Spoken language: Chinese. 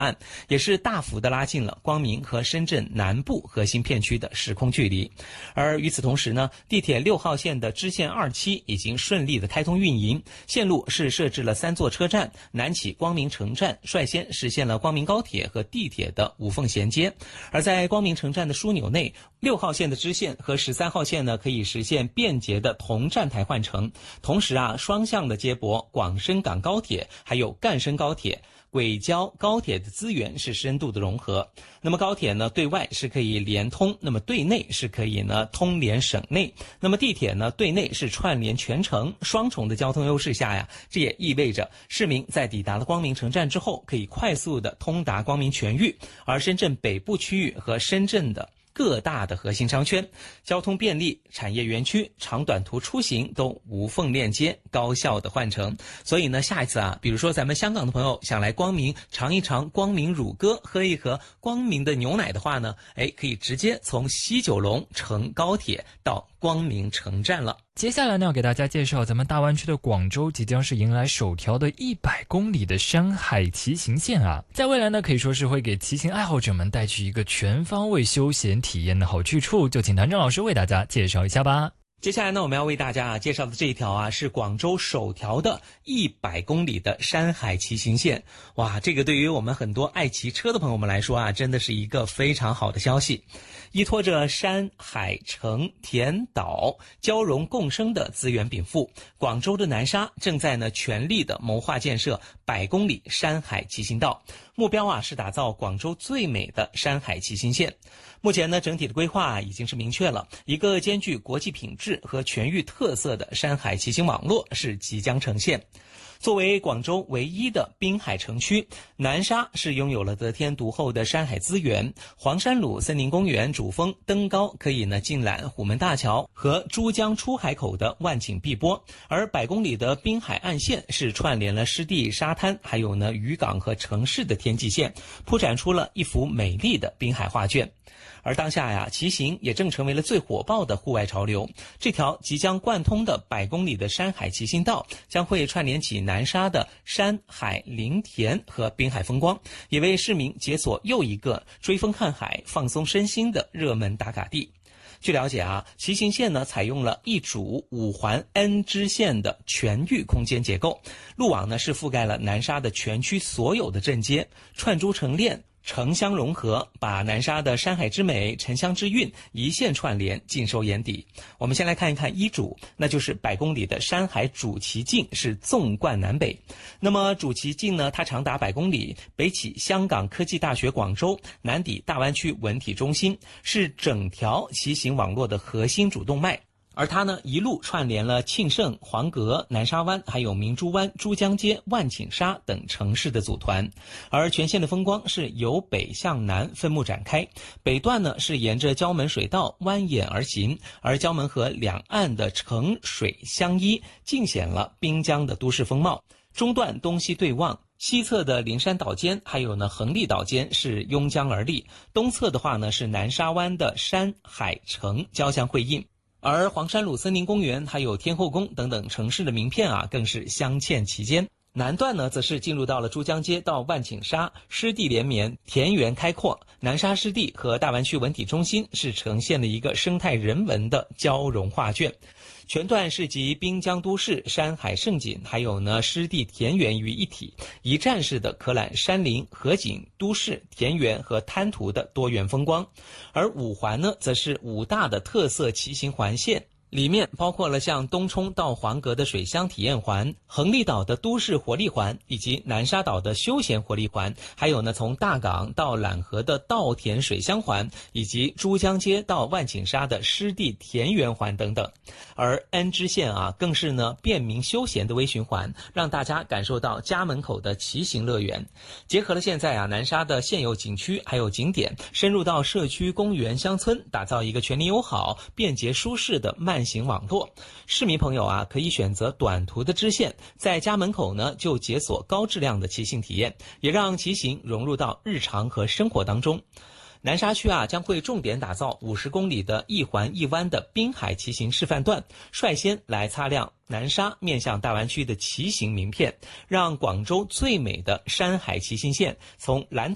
岸，也是大幅的拉近了光明和深圳南部核心片区的时空距离。而与此同时呢，地铁6号线的支线2期已经顺利的开通运营，线路是设置了3座车站，南起光明城站，率先实现了光明高铁和地铁的无缝衔接。而在光明城站的枢纽内，6号线的支线和13号线呢，可以实现便捷的同站台换乘，同时双向的接驳广深港高铁还有赣深高铁。轨交高铁的资源是深度的融合，那么高铁呢对外是可以连通，那么对内是可以呢通联省内，那么地铁呢对内是串联全城，双重的交通优势下呀，这也意味着市民在抵达了光明城站之后，可以快速的通达光明全域，而深圳北部区域和深圳的各大的核心商圈，交通便利，产业园区，长短途出行都无缝链接，高效的换乘。所以呢，下一次比如说咱们香港的朋友想来光明尝一尝光明乳鸽，喝一盒光明的牛奶的话呢，可以直接从西九龙乘高铁到光明城站了。 接下来呢，要给大家介绍咱们大湾区的广州即将是迎来首条的100公里的山海骑行线在未来呢，可以说是会给骑行爱好者们带去一个全方位休闲体验的好去处，就请谭正老师为大家介绍一下吧。 接下来呢，我们要为大家介绍的这一条是广州首条的100公里的山海骑行线。哇，这个对于我们很多爱骑车的朋友们来说真的是一个非常好的消息。依托着山海城田岛交融共生的资源禀赋，广州的南沙正在全力的谋划建设100公里山海骑行道，目标是打造广州最美的山海骑行线。目前整体的规划已经是明确了，一个兼具国际品质和全域特色的山海骑行网络是即将呈现。作为广州唯一的滨海城区，南沙是拥有了得天独厚的山海资源。黄山鲁森林公园主峰登高可以尽览虎门大桥和珠江出海口的万顷碧波，而100公里的滨海岸线是串联了湿地沙滩还有渔港和城市的天际线，铺展出了一幅美丽的滨海画卷。而当下骑行也正成为了最火爆的户外潮流。这条即将贯通的100公里的山海骑行道将会串联起南沙的山海林田和滨海风光，也为市民解锁又一个追风看海放松身心的热门打卡地。据了解骑行线采用了一主5环 N 支线的全域空间结构，路网是覆盖了南沙的全区所有的镇街，串珠成链，城乡融合，把南沙的山海之美、沉香之韵一线串联，尽收眼底。我们先来看一看一主，那就是100公里的山海主骑径是纵贯南北。那么主骑径它长达100公里，北起香港科技大学广州，南抵大湾区文体中心，是整条骑行网络的核心主动脉。而它一路串联了庆盛、黄阁、南沙湾还有明珠湾、珠江街、万顷沙等城市的组团，而全线的风光是由北向南分目展开，北段是沿着交门水道蜿蜒而行，而交门河两岸的城水相依，尽显了滨江的都市风貌。中段东西对望，西侧的灵山岛间还有横立岛间是拥江而立，东侧的话是南沙湾的山海城交相辉映。而黄山鲁森林公园还有天后宫等等城市的名片更是镶嵌其间。南段则是进入到了珠江街到万顷沙，湿地连绵，田园开阔，南沙湿地和大湾区文体中心是呈现了一个生态人文的交融画卷。全段是集滨江都市、山海胜景还有湿地田园于一体，一站式的可览山林、河景、都市、田园和滩涂的多元风光。而5环则是5大的特色骑行环线，里面包括了像东冲到黄阁的水乡体验环、横立岛的都市活力环，以及南沙岛的休闲活力环，还有从大港到揽河的稻田水乡环，以及珠江街到万顷沙的湿地田园环等等。而 N 支线更是便民休闲的微循环，让大家感受到家门口的骑行乐园。结合了现在南沙的现有景区还有景点，深入到社区、公园、乡村，打造一个全民友好、便捷舒适的慢行网络。市民朋友可以选择短途的支线，在家门口就解锁高质量的骑行体验，也让骑行融入到日常和生活当中。南沙区将会重点打造50公里的一环一弯的滨海骑行示范段，率先来擦亮南沙面向大湾区的骑行名片，让广州最美的山海骑行线从蓝